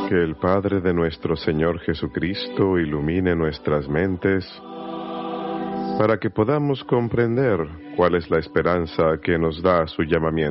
Que el Padre de nuestro Señor Jesucristo ilumine nuestras mentes para que podamos comprender cuál es la esperanza que nos da su llamamiento.